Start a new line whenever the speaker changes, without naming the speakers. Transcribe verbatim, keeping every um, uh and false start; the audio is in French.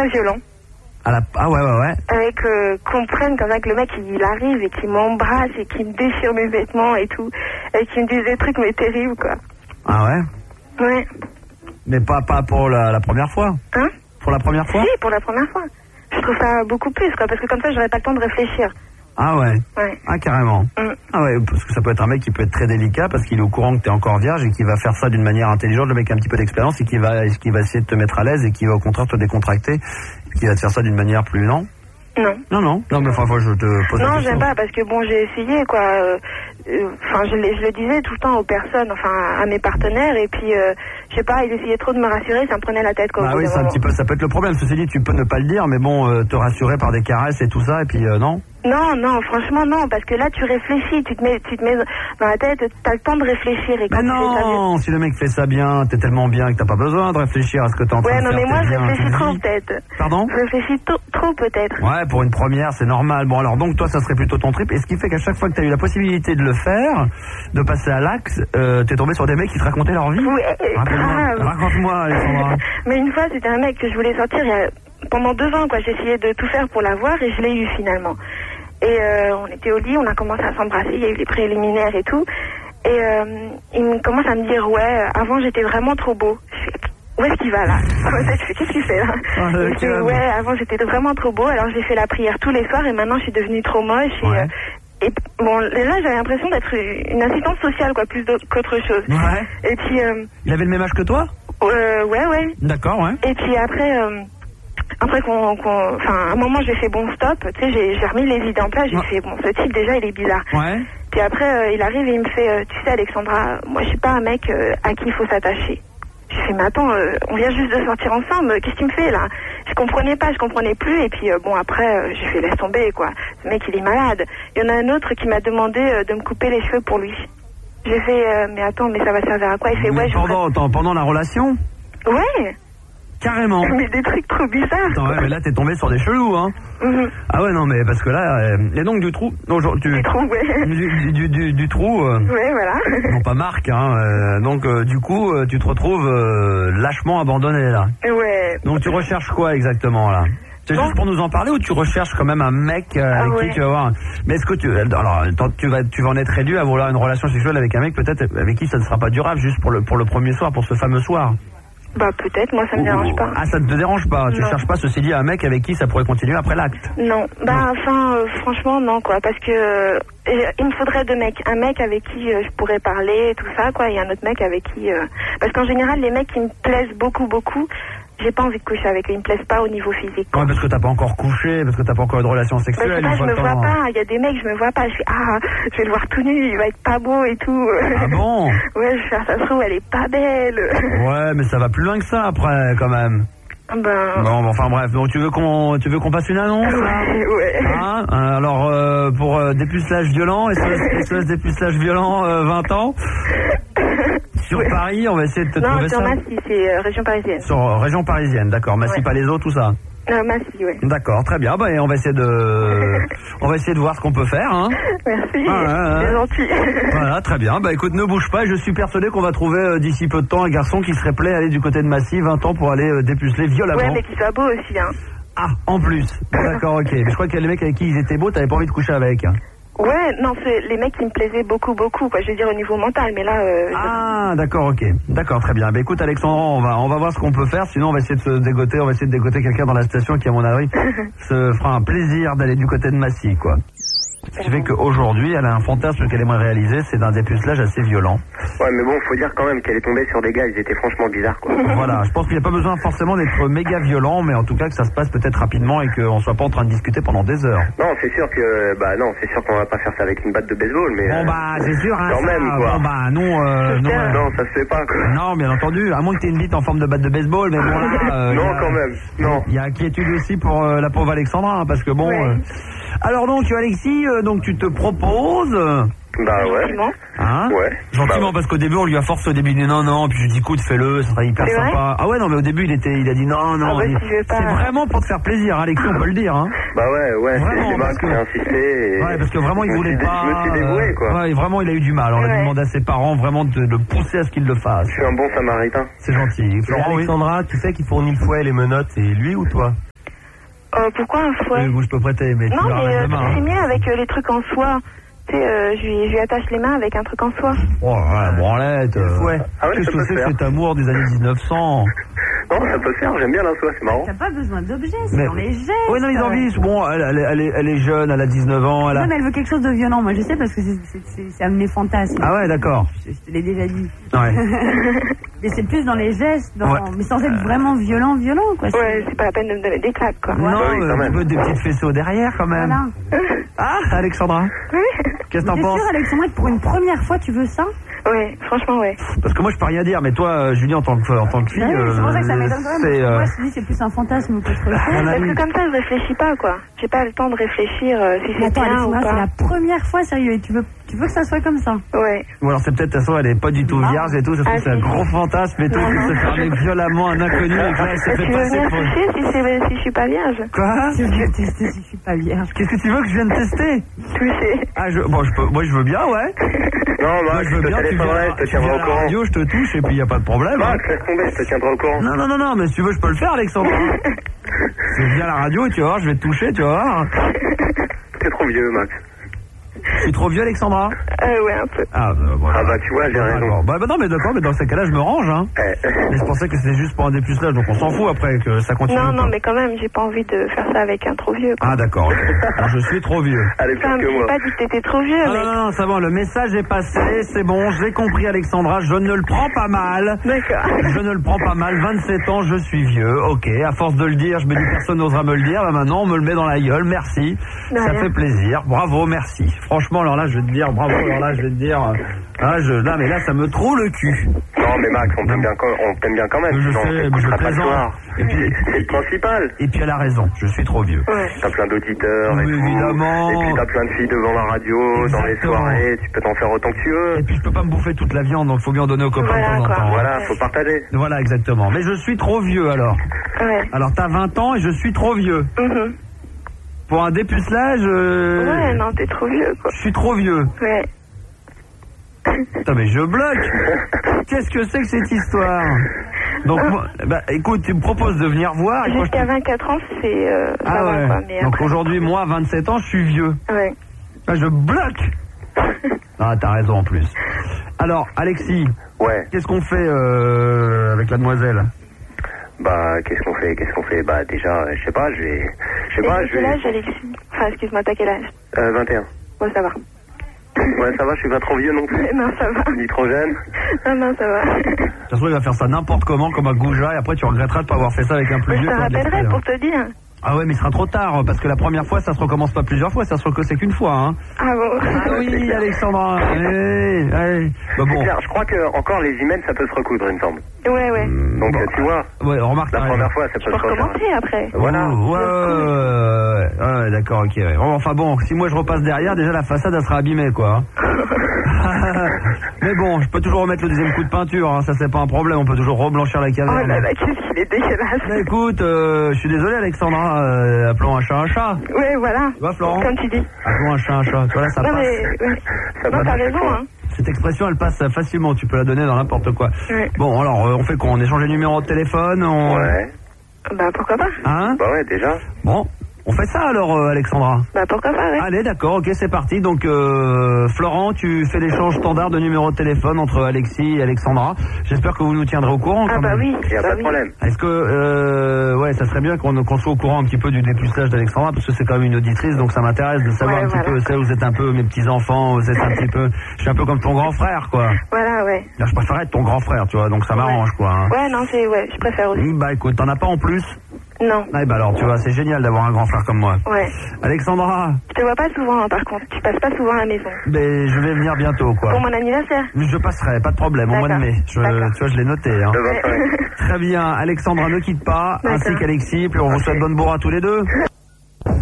violent.
À la... Ah ouais, ouais, ouais.
Avec euh, qu'on prenne comme ça que le mec il arrive et qu'il m'embrasse et qu'il me déchire mes vêtements et tout. Et qu'il me dise des trucs mais terribles, quoi.
Ah ouais?
Ouais.
Mais pas, pas pour la, la première fois?
Hein?
Pour la première fois?
Si, pour la première fois. Je trouve ça beaucoup plus, quoi, parce que comme ça j'aurais pas le temps de réfléchir.
Ah ouais?
Ouais.
Ah carrément.
Mm.
Ah ouais, parce que ça peut être un mec qui peut être très délicat parce qu'il est au courant que t'es encore vierge et qui va faire ça d'une manière intelligente, le mec a un petit peu d'expérience et qui va, qui va essayer de te mettre à l'aise et qui va au contraire te décontracter, et qui va te faire ça d'une manière plus, non?
Non.
Non, non. Non, mais enfin, je te pose la
Non,
question.
j'aime pas, parce que bon, j'ai essayé, quoi. Enfin, euh, euh, je, je le disais tout le temps aux personnes, enfin, à mes partenaires, et puis, euh, je sais pas, ils essayaient trop de me rassurer, ça me prenait la tête, quoi.
Ah oui, c'est un petit peu, ça peut être le problème. Ceci dit, tu peux ne pas le dire, mais bon, euh, te rassurer par des caresses et tout ça, et puis, euh, non?
Non, non, franchement, non, parce que là, tu réfléchis, tu te mets, tu te mets dans la tête, t'as le temps de réfléchir. Et quand
mais non, si le mec fait ça bien, t'es tellement bien que t'as pas besoin de réfléchir à ce que t'es en train
ouais,
de
non,
faire.
Ouais, non, mais moi, je
bien,
réfléchis trop, peut-être.
Pardon?
Je réfléchis trop, trop peut-être.
Ouais, pour une première, c'est normal. Bon, alors, donc, toi, ça serait plutôt ton trip. Et ce qui fait qu'à chaque fois que t'as eu la possibilité de le faire, de passer à l'axe, euh, t'es tombé sur des mecs qui te racontaient leur vie?
Ouais,
Raconte-moi, raconte-moi, Alexandra.
Mais une fois, c'était un mec que je voulais sortir il y a, pendant deux ans, quoi. J'ai essayé de tout faire pour l'avoir et je l'ai eu finalement. Et euh, on était au lit, on a commencé à s'embrasser, il y a eu les préliminaires et tout. Et euh, il me commence à me dire, ouais, avant j'étais vraiment trop beau. Je fais, où est-ce qu'il va là? Je fais, qu'est-ce qu'il fait là?
Ah,
Il fait, ouais, avant j'étais vraiment trop beau, alors j'ai fait la prière tous les soirs et maintenant je suis devenue trop moche. Et,
ouais.
euh, et bon, là j'avais l'impression d'être une assistante sociale, quoi, plus qu'autre chose.
Ouais.
Et puis... Euh,
il avait le même âge que toi?
euh, Ouais, ouais.
D'accord, ouais.
Et puis après... Euh, Après qu'on, qu'on, enfin, à un moment, j'ai fait bon stop, tu sais, j'ai, j'ai remis les idées en place, j'ai ouais. fait bon, ce type déjà, il est bizarre.
Ouais.
Puis après, euh, il arrive et il me fait, euh, tu sais, Alexandra, moi, je suis pas un mec euh, à qui il faut s'attacher. Je fais, mais attends, euh, on vient juste de sortir ensemble, qu'est-ce que tu me fais là? Je comprenais pas, je comprenais plus, et puis euh, bon, après, euh, j'ai fait laisse tomber, quoi. Ce mec, il est malade. Il y en a un autre qui m'a demandé euh, de me couper les cheveux pour lui. J'ai fait, euh, mais attends, mais ça va servir à quoi? Il fait,
mais
ouais, je
pendant, attends, pendant la relation?
Ouais.
Carrément.
Mais des trucs trop bizarres.
Attends, ouais, mais là t'es tombé sur des chelous, hein. Mm-hmm. Ah ouais, non, mais parce que là, euh, et donc du trou, non, genre, tu,
du trou, ouais.
Du, du, du, du trou. Euh,
ouais, voilà.
Non, pas Marc, hein. Euh, donc euh, du coup, euh, tu te retrouves euh, lâchement abandonné là.
Ouais.
Donc tu recherches quoi exactement là? C'est bon. Juste pour nous en parler ou tu recherches quand même un mec euh,
ah,
avec
ouais.
qui tu vas voir? Mais est-ce que tu, alors tu vas, tu vas en être réduit à vouloir une relation sexuelle avec un mec peut-être avec qui ça ne sera pas durable juste pour le pour le premier soir, pour ce fameux soir?
Bah peut-être, moi ça me dérange pas.
Ah, ça ne te dérange pas?
Non.
Tu cherches pas ceci dit un mec avec qui ça pourrait continuer après l'acte?
Non, bah enfin euh, franchement non, quoi, parce que euh, il me faudrait deux mecs, un mec avec qui euh, je pourrais parler tout ça, quoi, et un autre mec avec qui euh... parce qu'en général les mecs qui me plaisent beaucoup beaucoup, j'ai pas envie de coucher avec eux, ils me plaisent pas au niveau physique, quoi.
Ouais, parce que t'as pas encore couché, parce que t'as pas encore eu de relation sexuelle.
Bah, je sais pas, je me vois pas, il y a des mecs, je me vois pas, je fais ah, je vais le voir tout nu, il va être pas beau et tout.
Ah bon?
Ouais, je fais ça se trouve, elle est pas belle.
Ouais, mais ça va plus loin que ça après, quand même.
Ben...
Bon, enfin bref, donc tu veux qu'on tu veux qu'on passe une annonce?
Ouais, ouais.
Hein? Alors, euh, pour euh, dépucelage violent, S O S, S O S dépucelage violent, euh, vingt ans sur ouais. Paris, on va essayer de te
non,
trouver
ça.
Non,
sur Massy, c'est euh, région parisienne.
Sur euh, région parisienne, d'accord. Massy, ouais. Palaiseau, tout ça.
Euh, Massy, oui.
D'accord, très bien. Bah, on va essayer de, on va essayer de voir ce qu'on peut faire. Hein.
Merci. Ah, ah, c'est gentil.
Voilà, très bien. Bah, écoute, ne bouge pas. Je suis persuadé qu'on va trouver euh, d'ici peu de temps un garçon qui serait prêt à aller du côté de Massy, vingt ans, pour aller euh, dépuceler violemment.
Ouais, mais qui soit beau aussi, hein.
Ah, en plus. D'accord, ok. Mais je crois que les mecs avec qui ils étaient beaux, t'avais pas envie de coucher avec. Hein.
Ouais, non, c'est les mecs qui me plaisaient beaucoup, beaucoup, quoi. Je veux dire au niveau mental, mais là. Euh,
ah, je... d'accord, ok, d'accord, très bien. Ben écoute, Alexandra, on va, on va voir ce qu'on peut faire. Sinon, on va essayer de se dégoter, on va essayer de dégoter quelqu'un dans la station qui, à mon avis, se fera un plaisir d'aller du côté de Massy, quoi. Ce qui fait qu'aujourd'hui, elle a un fantasme qu'elle aimerait réaliser, c'est d'un dépucelage assez violent.
Ouais, mais bon, faut dire quand même qu'elle est tombée sur des gars, ils étaient franchement bizarres, quoi.
Voilà, je pense qu'il n'y a pas besoin forcément d'être méga violent, mais en tout cas que ça se passe peut-être rapidement et qu'on soit pas en train de discuter pendant des heures.
Non, c'est sûr que, bah non, c'est sûr qu'on va pas faire ça avec une batte de baseball, mais...
Bon, bah, c'est sûr, hein,
quand
ça,
même, quoi.
Bon, bah, non, euh, non, euh...
non, ça se fait pas, quoi.
Non, bien entendu, à moins que t'aies une bite en forme de batte de baseball, mais bon, là... Euh,
non,
a,
quand même, non.
Il y a inquiétude aussi pour euh, la pauvre Alexandra, hein, parce que bon...
Ouais.
Euh... Alors donc, Alexis, euh, donc tu te proposes...
Bah ouais.
Gentiment.
Hein?
Ouais.
Gentiment, bah, parce qu'au début on lui a forcé, au début il dit non non, puis je lui dis écoute fais-le, ça sera hyper
c'est
sympa.
Vrai
ah ouais non mais au début il était, il a dit non non.
Ah bah,
il...
si je veux pas...
C'est vraiment pour te faire plaisir, Alexis, on peut le dire. Hein.
Bah ouais ouais.
Vraiment,
c'est Marc
que...
qui a insisté. Et...
Ouais parce que vraiment il voulait pas.
Je me suis dévoué quoi.
Ouais vraiment il a eu du mal. On
ouais.
a demandé à ses parents vraiment de le pousser à ce qu'il le fasse.
Je suis un bon samaritain.
C'est gentil.
Florent, Alexandra, oui. Tu sais qui fournit le fouet, les menottes, c'est lui ou toi?
Euh, pourquoi un fouet?
Oui, bon, je peux prêter, mais tu
Non,
me
mais
ramènes
euh,
demain.
c'est
Hein.
mieux avec euh, les trucs en soie. Tu sais, euh, je lui je lui attache les mains avec un truc en soie.
Oh, la branlette. Euh,
Ouais.
Ah ouais,
Qu'est-ce
ça
que
peut
c'est
se
que
faire.
cet amour des années dix-neuf cents?
Non, ça peut se faire, j'aime bien la soie, c'est marrant.
T'as pas besoin d'objets, c'est
Mais-
dans les gestes.
Oui, non, ils en visent. Bon, elle, elle, elle est, elle est jeune, elle a dix-neuf ans. Elle a...
Non, mais elle veut quelque chose de violent, moi je sais, parce que c'est- c'est c'est- c'est un de mes fantasmes.
Ah ouais, d'accord.
Je, je te l'ai déjà dit.
Ouais.
Mais c'est plus dans les gestes, dans...
Ouais.
mais sans être vraiment violent, violent, quoi. C'est-
Ouais, c'est pas la peine de me donner des claques, quoi.
Non,
Bah oui, quand
euh,
même.
tu veux des petites fessées au derrière quand même.
Voilà.
Ah, Alexandra, qu'est-ce que t'en
T'es
penses?
sûr, Alexandra, que pour une première fois, tu veux ça?
Ouais, franchement, ouais.
Parce que moi je peux rien dire, mais toi, euh, Julie, en tant que, en tant que fille,
Ouais, mais c'est pour ça que ça
euh,
m'étonne quand même.
c'est, euh,
Moi, je te dis, c'est plus un fantasme qu'autre chose.
mon
Parce
ami.
que comme ça, je réfléchis pas, quoi. J'ai pas le temps de réfléchir euh, si
Mais
c'est
attends,
bien ou
Alexandra, c'est
pas.
la première fois, sérieux, et tu veux, tu veux que ça soit comme ça?
Ouais.
Ou alors c'est peut-être, de toute façon, elle est pas du tout
Ah.
vierge et tout, ça se trouve,
Ah,
c'est un
si.
gros fantasme et tout,
Non,
qui
non.
se fermer violemment un inconnu et que là, elle se
Tu
fait
veux
passer
venir
pour...
toucher si, c'est- si je suis pas vierge?
Quoi?
Tu veux tester si je suis pas vierge?
Qu'est-ce que tu veux que je vienne tester?
Toucher.
Ah, je, bon, je peux, moi je veux bien, ouais.
Non,
Moi
Max,
je
je
veux
te
bien, tu viens,
téléphonerai, je te
tu
tiendrai
viens
au
à la
courant.
radio, je te touche et puis y a pas de problème. hein.
Max, laisse tomber, je te tiendrai au courant.
Non, non, non, non, mais si tu veux, je peux le faire, Alexandra. Je viens à la radio et tu vas voir, je vais te toucher, tu vas voir.
T'es trop vieux, Max.
Je suis trop vieux, Alexandra?
Euh, ouais, un peu.
Ah, bah, voilà.
Ah bah, tu vois, j'ai raison.
D'accord. Bah, bah non, mais d'accord, mais dans ces cas-là, je me range, hein.
Eh,
Mais je pensais que c'était juste pour un dépucelage, donc on s'en fout après que ça continue.
Non,
ou
non,
pas.
mais quand même, j'ai pas envie de faire ça avec un trop vieux, quoi.
Ah, d'accord, ok. Alors, je suis trop vieux.
Elle est
Enfin,
pire que
j'ai
moi.
pas dit que t'étais trop vieux,
Non,
mais...
non, non, c'est bon, le message est passé, c'est bon, j'ai compris, Alexandra, je ne le prends pas mal.
D'accord.
Je ne le prends pas mal, vingt-sept ans, je suis vieux, ok, à force de le dire, je me dis personne n'osera me le dire, bah maintenant on me le met dans la gueule, merci,
De
ça
rien.
fait plaisir, bravo, merci. Franchement, alors là, je vais te dire, bravo, alors là, je vais te dire, euh, là, je, là, mais là, ça me troue le cul.
Non, mais Max, on t'aime bien, quand- on t'aime bien quand même.
Je
sinon on
sais, mais je
t'écoutera pas le
plaisante.
soir.
Et puis,
C'est le principal.
et puis elle a raison, je suis trop vieux.
Ouais.
T'as plein d'auditeurs et
Oui,
tout.
évidemment.
Et puis t'as plein de filles devant la radio, dans les
Exactement.
soirées, tu peux t'en faire autant que tu veux.
Et puis je peux pas me bouffer toute la viande, donc faut bien en donner aux copains
Voilà,
de temps en
quoi.
temps.
Voilà, faut partager.
Voilà, exactement. Mais je suis trop vieux alors.
Ouais.
Alors t'as vingt ans et je suis trop vieux.
Mhm.
Pour un dépucelage, euh,
Ouais, non, t'es trop vieux, quoi.
je suis trop vieux.
Ouais.
Putain, mais je bloque. Qu'est-ce que c'est que cette histoire? Donc, moi, bah, écoute, tu me proposes de venir voir. et moi, je te-
Jusqu'à vingt-quatre ans, c'est... Euh, ça
Ah
va,
ouais.
quoi, mais
Donc
après-
aujourd'hui, moi, vingt-sept ans, je suis vieux.
Ouais.
Ah, je bloque. Ah, t'as raison en plus. Alors, Alexis,
Ouais,
qu'est-ce qu'on fait euh, avec la demoiselle?
bah qu'est-ce qu'on fait, qu'est-ce qu'on fait? Bah déjà, euh, je sais pas, je vais... Je sais
Et
pas,
t'as
je
quel
vais...
âge, Alexis? Enfin, excuse-moi, t'as quel âge?
Euh, vingt et un.
Bon, ça va.
Ouais, ça va, je suis pas trop vieux non plus.
Non, ça va.
Ni trop jeune.
Non, non, ça va.
De toute façon, il va faire ça n'importe comment, comme un goujat, et après tu regretteras de pas avoir fait ça avec un plus
Je
vieux.
te
comme
rappellerai
Leslie,
pour
hein.
te dire.
Ah ouais, mais il sera trop tard, parce que la première fois, ça se recommence pas plusieurs fois, ça se recommence qu'une fois, hein.
Ah bon?
Ah oui, Alexandra. Allez, allez. Bah
C'est
bon.
clair, je crois que encore les emails, ça peut se recoudre, il me semble.
Ouais, ouais.
Donc
Bon.
euh, tu vois,
Ouais, remarque.
la
t'as
première
raison.
fois, ça
Je
peut
peux
se refaire.
recommencer après.
Voilà.
Oh, ouais, ouais, ouais, ouais, d'accord, ok. Ouais. Bon, enfin bon, si moi je repasse derrière, déjà la façade elle sera abîmée, quoi. Mais bon, je peux toujours remettre le deuxième coup de peinture, hein, ça c'est pas un problème, on peut toujours reblanchir la
Oh
caverne.
là là, qu'est-ce qu'il est dégueulasse.
Mais écoute, euh, je suis désolé Alexandra, euh, appelons un chat un chat.
Ouais, voilà.
Tu vois Florent?
Comme tu dis.
Appelons un chat un chat, tu vois là ça
Non,
passe.
mais... Ouais.
Ça
Non,
passe
t'as
à chaque
raison,
fois.
hein.
Cette expression elle passe facilement, tu peux la donner dans n'importe quoi.
Ouais.
Bon alors, euh, on fait quoi? On échange les numéros de téléphone, on...
Ouais.
Bah, pourquoi pas?
Hein?
Bah ouais, déjà.
Bon, on fait ça alors euh, Alexandra.
Bah, pourquoi pas, ouais.
Allez, d'accord, ok, c'est parti. Donc, euh, Florent, tu fais l'échange standard de numéros de téléphone entre Alexis et Alexandra. J'espère que vous nous tiendrez au courant.
Ah,
quand
bah
même.
oui.
Il n'y a
bah
pas de
oui.
problème.
Est-ce que, euh, ouais, ça serait bien qu'on qu'on soit au courant un petit peu du dépucelage d'Alexandra, parce que c'est quand même une auditrice, donc ça m'intéresse de savoir
Ouais,
un petit
voilà.
peu, ça, vous êtes un peu mes petits-enfants, vous êtes un petit peu, je suis un peu comme ton grand frère, quoi.
Voilà, ouais.
Là, je préfère être ton grand frère, tu vois, donc ça m'arrange, quoi. hein.
Ouais, non, c'est... Ouais, je préfère aussi.
Bah, écoute, t'en as pas en plus?
Non.
Ah, bah alors, tu vois, c'est génial d'avoir un grand frère comme moi.
Ouais.
Alexandra,
Je te vois pas souvent, hein, par contre. Tu passes pas souvent à la maison.
ben, je vais venir bientôt, quoi.
Pour mon anniversaire.
Je passerai, pas de problème, au mois de
D'accord.
mai. Je,
D'accord.
tu vois, je l'ai noté. Hein.
Le vingt-cinq.
Très bien, Alexandra ne quitte pas,
D'accord.
ainsi qu'Alexis, puis on vous souhaite bonne bourre à tous les deux.